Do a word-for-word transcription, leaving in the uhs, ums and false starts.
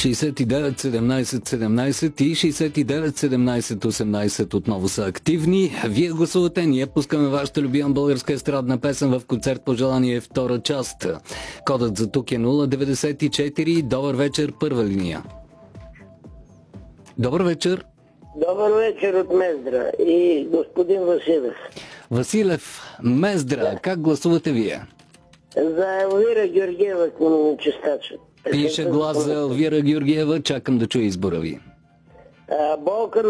шейсет и девет седемнайсет седемнайсет и шейсет и девет седемнайсет осемнайсет отново са активни. Вие гласувате, ние пускаме вашата любима българска естрадна песен в концерт по желание втора част. Кодът за тук е нула деветдесет и четири. Добър вечер, първа линия. Добър вечер. Добър вечер от Мездра и господин Василев. Василев, Мездра, как гласувате вие? За Елвира Георгиева, чистача. Пише глас за Елвира Георгиева, чакам да чуя избора ви. Болка